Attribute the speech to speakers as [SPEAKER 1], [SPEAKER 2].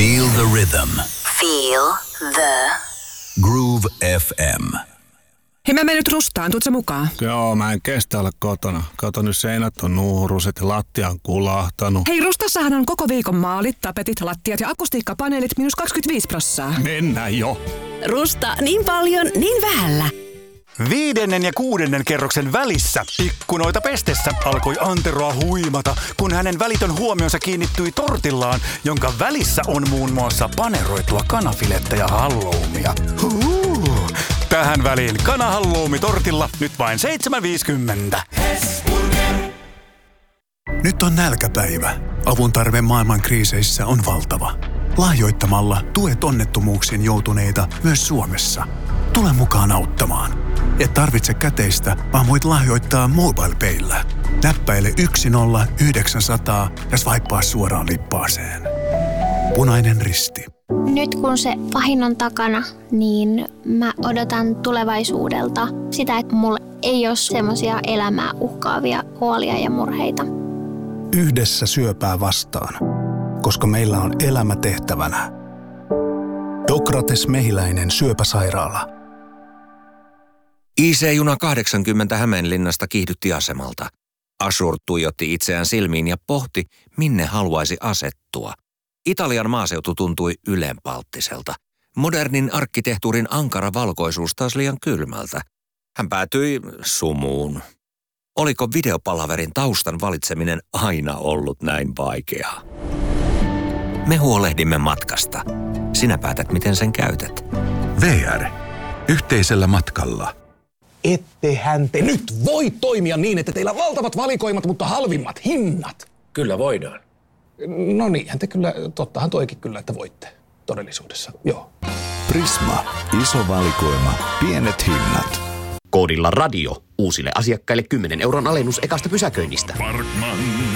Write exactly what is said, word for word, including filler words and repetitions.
[SPEAKER 1] Feel the rhythm.
[SPEAKER 2] Feel the
[SPEAKER 1] Groove F M.
[SPEAKER 3] Hei, mä menen nyt Rustaan. Tuutko mukaan?
[SPEAKER 4] Joo, mä en kestä olla kotona. Kato, nyt seinät on nuuruset ja lattia on kulahtanut.
[SPEAKER 3] Hei, Rustassahan on koko viikon maalit, tapetit, lattiat ja akustiikkapaneelit miinus kaksikymmentäviisi prossaa.
[SPEAKER 4] Mennään jo.
[SPEAKER 5] Rusta, niin paljon, niin vähällä.
[SPEAKER 6] Viidennen ja kuudennen kerroksen välissä ikkunoita pestessä alkoi Anteroa huimata, kun hänen välitön huomionsa kiinnittyi tortillaan, jonka välissä on muun muassa paneroitua kanafilettä ja halloumia. Huu. Tähän väliin kanahalloumi tortilla nyt vain seitsemän viisikymmentä.
[SPEAKER 7] Nyt on nälkäpäivä. Avun tarve maailman kriiseissä on valtava. Lahjoittamalla tuet onnettomuuksiin joutuneita myös Suomessa. Tule mukaan auttamaan. Et tarvitse käteistä, vaan voit lahjoittaa MobilePayllä. Näppäile yksi nolla yhdeksän nolla nolla ja swipea suoraan lippaaseen. Punainen Risti.
[SPEAKER 8] Nyt kun se pahin on takana, niin mä odotan tulevaisuudelta sitä, että mulla ei ole semmoisia elämää uhkaavia huolia ja murheita.
[SPEAKER 7] Yhdessä syöpää vastaan, koska meillä on elämä tehtävänä. Dokrates Mehiläinen syöpäsairaala.
[SPEAKER 9] I C-juna kahdeksankymmentä Hämeenlinnasta kiihdytti asemalta. Ashur tuijotti itseään silmiin ja pohti, minne haluaisi asettua. Italian maaseutu tuntui ylenpalttiselta. Modernin arkkitehtuurin ankara valkoisuus taas liian kylmältä. Hän päätyi sumuun. Oliko videopalaverin taustan valitseminen aina ollut näin vaikeaa? Me huolehdimme matkasta. Sinä päätät, miten sen käytät.
[SPEAKER 1] V R. Yhteisellä matkalla.
[SPEAKER 10] Ettehän te nyt voi toimia niin, että teillä on valtavat valikoimat, mutta halvimmat hinnat.
[SPEAKER 11] Kyllä voidaan.
[SPEAKER 10] No niinhän te kyllä, tottahan toikin kyllä, että voitte todellisuudessa, joo.
[SPEAKER 1] Prisma. Iso valikoima. Pienet hinnat.
[SPEAKER 11] Koodilla radio uusille asiakkaille kymmenen euron alennus ekasta pysäköinnistä.
[SPEAKER 12] Parkman.